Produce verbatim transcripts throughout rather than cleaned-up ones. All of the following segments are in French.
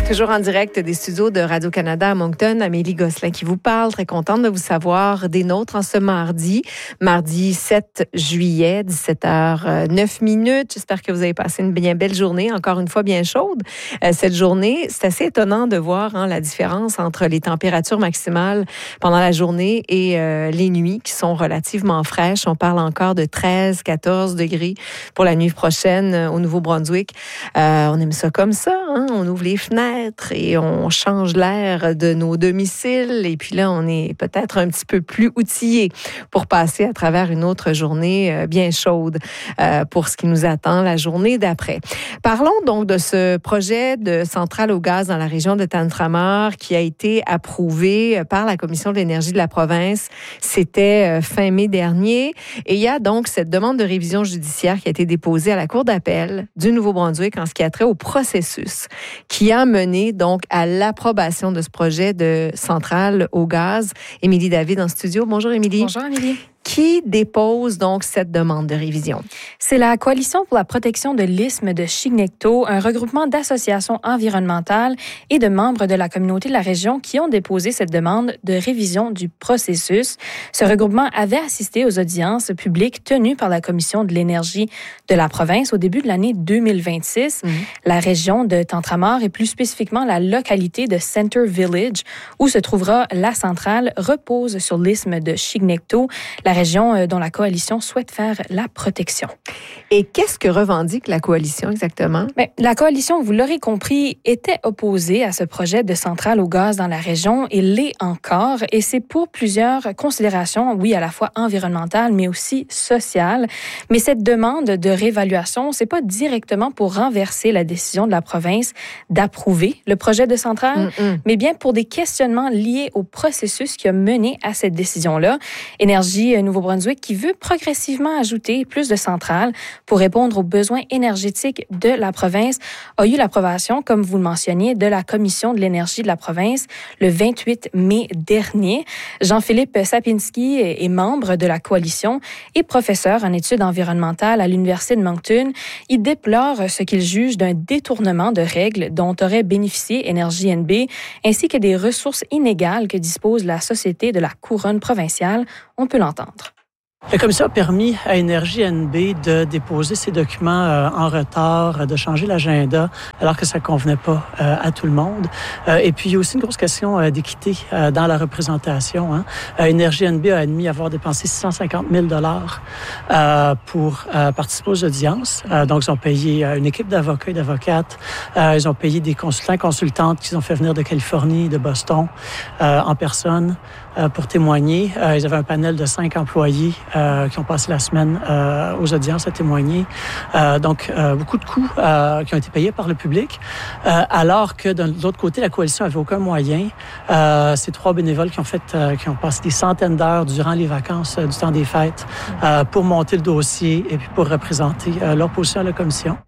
Toujours en direct des studios de Radio-Canada à Moncton, Amélie Gosselin qui vous parle. Très contente de vous savoir des nôtres en ce mardi. Mardi sept juillet, dix-sept heures neuf minutes. J'espère que vous avez passé une bien belle journée, encore une fois bien chaude. Euh, cette journée, c'est assez étonnant de voir hein, la différence entre les températures maximales pendant la journée et euh, les nuits qui sont relativement fraîches. On parle encore de treize, quatorze degrés pour la nuit prochaine euh, au Nouveau-Brunswick. Euh, on aime ça comme ça, hein? On ouvre les fenêtres et on change l'air de nos domiciles. Et puis là, on est peut-être un petit peu plus outillés pour passer à travers une autre journée bien chaude euh, pour ce qui nous attend la journée d'après. Parlons donc de ce projet de centrale au gaz dans la région de Tantramar qui a été approuvé par la Commission de l'énergie de la province. C'était fin mai dernier. Et il y a donc cette demande de révision judiciaire qui a été déposée à la Cour d'appel du Nouveau-Brunswick en ce qui a trait au processus qui a mené donc à l'approbation de ce projet de centrale au gaz. Émilie David en studio. Bonjour Émilie. Bonjour Amélie. Qui dépose donc cette demande de révision? C'est la Coalition pour la protection de l'isthme de Chignecto, un regroupement d'associations environnementales et de membres de la communauté de la région qui ont déposé cette demande de révision du processus. Ce regroupement avait assisté aux audiences publiques tenues par la Commission de l'énergie de la province au début de l'année deux mille vingt-six. Mmh. La région de Tantramar et plus spécifiquement la localité de Center Village où se trouvera la centrale repose sur l'isthme de Chignecto. La région dont la coalition souhaite faire la protection. Et qu'est-ce que revendique la coalition exactement? Bien, la coalition, vous l'aurez compris, était opposée à ce projet de centrale au gaz dans la région et l'est encore. Et c'est pour plusieurs considérations, oui, à la fois environnementales, mais aussi sociales. Mais cette demande de réévaluation, c'est pas directement pour renverser la décision de la province d'approuver le projet de centrale, Mm-mm. mais bien pour des questionnements liés au processus qui a mené à cette décision-là. Énergie Nouveau-Brunswick qui veut progressivement ajouter plus de centrales pour répondre aux besoins énergétiques de la province a eu l'approbation, comme vous le mentionniez, de la Commission de l'énergie de la province le vingt-huit mai dernier. Jean-Philippe Sapinski est membre de la coalition et professeur en études environnementales à l'Université de Moncton. Il déplore ce qu'il juge d'un détournement de règles dont aurait bénéficié Énergie N B ainsi que des ressources inégales que dispose la Société de la Couronne provinciale. On peut l'entendre. La commission a permis à Énergie N B de déposer ses documents euh, en retard, de changer l'agenda, alors que ça ne convenait pas euh, à tout le monde. Euh, et puis, il y a aussi une grosse question euh, d'équité euh, dans la représentation. Hein. Euh, Énergie N B a admis avoir dépensé six cent cinquante mille dollars euh, pour euh, participer aux audiences. Euh, donc, ils ont payé euh, une équipe d'avocats et d'avocates. Euh, ils ont payé des consultants, consultantes qu'ils ont fait venir de Californie, de Boston, euh, en personne euh, pour témoigner. Euh, ils avaient un panel de cinq employés Euh, qui ont passé la semaine euh, aux audiences à témoigner. Euh, donc, euh, beaucoup de coûts euh, qui ont été payés par le public, euh, alors que de l'autre côté, la coalition n'avait aucun moyen. Euh, ces trois bénévoles qui ont fait, euh, qui ont passé des centaines d'heures durant les vacances euh, du temps des fêtes euh, pour monter le dossier et puis pour représenter euh, leur position à la commission.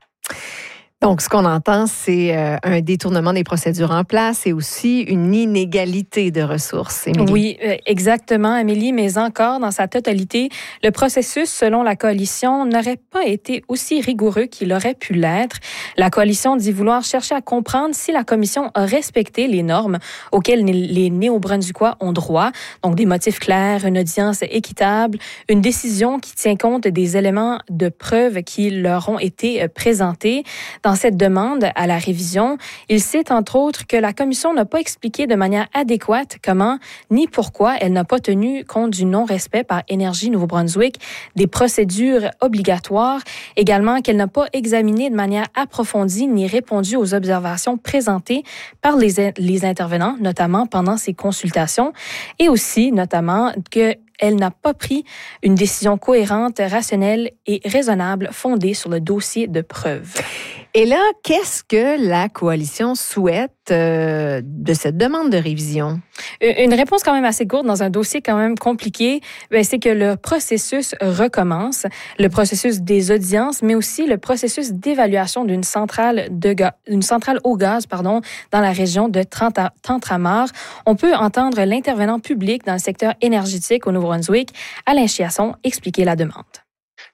Donc, ce qu'on entend, c'est euh, un détournement des procédures en place et aussi une inégalité de ressources. Émilie. Oui, exactement, Amélie, mais encore dans sa totalité, le processus, selon la coalition, n'aurait pas été aussi rigoureux qu'il aurait pu l'être. La coalition dit vouloir chercher à comprendre si la commission a respecté les normes auxquelles les Néo-Brunswickois ont droit, donc des motifs clairs, une audience équitable, une décision qui tient compte des éléments de preuve qui leur ont été présentés. Dans cette demande à la révision, il cite entre autres que la commission n'a pas expliqué de manière adéquate comment ni pourquoi elle n'a pas tenu compte du non-respect par Énergie Nouveau-Brunswick des procédures obligatoires, également qu'elle n'a pas examiné de manière approfondie ni répondu aux observations présentées par les, les intervenants, notamment pendant ces consultations, et aussi notamment que elle n'a pas pris une décision cohérente, rationnelle et raisonnable fondée sur le dossier de preuve. Et là, qu'est-ce que la coalition souhaite euh, de cette demande de révision? Une réponse quand même assez courte dans un dossier quand même compliqué, bien, c'est que le processus recommence, le processus des audiences, mais aussi le processus d'évaluation d'une centrale de ga- une centrale au gaz, pardon, dans la région de Tantramar. On peut entendre l'intervenant public dans le secteur énergétique au Nouveau-Brunswick, Alain Chiasson, expliquer la demande.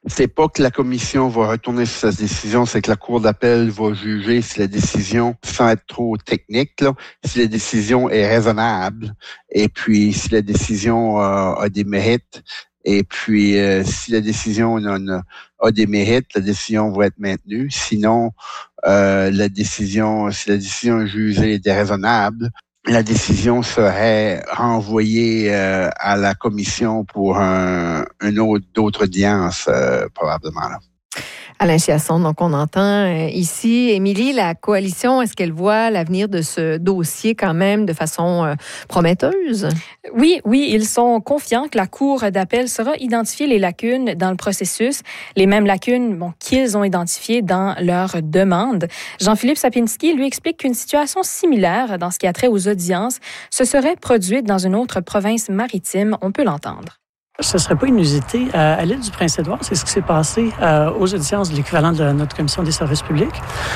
c'est pas que la commission va retourner sur sa décision, c'est que la Cour d'appel va juger si la décision, sans être trop technique, là, si la décision est raisonnable, et puis si la décision euh, a des mérites, et puis euh, si la décision a, a des mérites, la décision va être maintenue. Sinon, euh, la décision, si la décision jugée est déraisonnable, la décision serait renvoyée euh, à la commission pour un, une autre d'autres audiences, euh, probablement. Là. Alain Chiasson, donc on entend ici. Émilie, la coalition, est-ce qu'elle voit l'avenir de ce dossier quand même de façon euh, prometteuse? Oui, oui, ils sont confiants que la Cour d'appel saura identifier les lacunes dans le processus, les mêmes lacunes bon, qu'ils ont identifiées dans leur demande. Jean-Philippe Sapinski lui explique qu'une situation similaire dans ce qui a trait aux audiences se serait produite dans une autre province maritime. On peut l'entendre. Ce ne serait pas inusité. À, à l'île du Prince-Édouard, c'est ce qui s'est passé euh, aux audiences de l'équivalent de notre commission des services publics.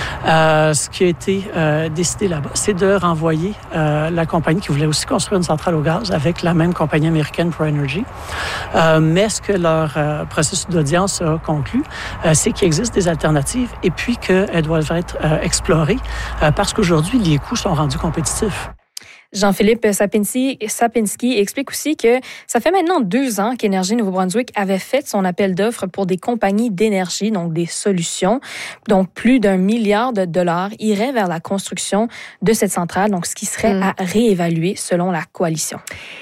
Euh, ce qui a été euh, décidé là-bas, c'est de renvoyer euh, la compagnie qui voulait aussi construire une centrale au gaz avec la même compagnie américaine ProEnergy. Euh, mais ce que leur euh, processus d'audience a conclu, euh, c'est qu'il existe des alternatives et puis qu'elles doivent être euh, explorées euh, parce qu'aujourd'hui, les coûts sont rendus compétitifs. Jean-Philippe Sapinski, Sapinski explique aussi que ça fait maintenant deux ans qu'Énergie Nouveau-Brunswick avait fait son appel d'offres pour des compagnies d'énergie, donc des solutions. Donc, plus d'un milliard de dollars irait vers la construction de cette centrale, donc ce qui serait mmh. à réévaluer selon la coalition.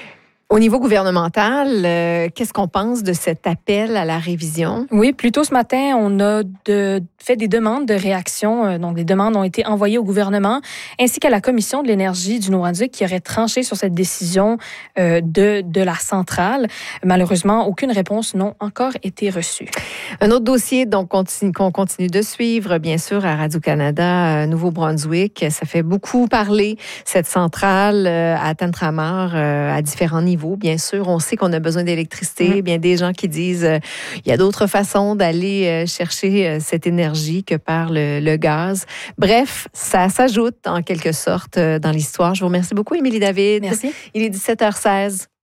Au niveau gouvernemental, euh, qu'est-ce qu'on pense de cet appel à la révision? Oui, plus tôt ce matin, on a de, fait des demandes de réaction. Euh, donc, des demandes ont été envoyées au gouvernement ainsi qu'à la Commission de l'énergie du Nouveau-Brunswick qui aurait tranché sur cette décision euh, de, de la centrale. Malheureusement, aucune réponse n'a encore été reçue. Un autre dossier donc, continue, qu'on continue de suivre, bien sûr, à Radio-Canada, euh, Nouveau-Brunswick. Ça fait beaucoup parler, cette centrale euh, à Tantramar, euh, à différents niveaux. Bien sûr, on sait qu'on a besoin d'électricité. Mmh. Bien des gens qui disent euh, il y a d'autres façons d'aller euh, chercher euh, cette énergie que par le, le gaz. Bref, ça s'ajoute en quelque sorte euh, dans l'histoire. Je vous remercie beaucoup, Émilie David. Merci. Il est dix-sept heures seize.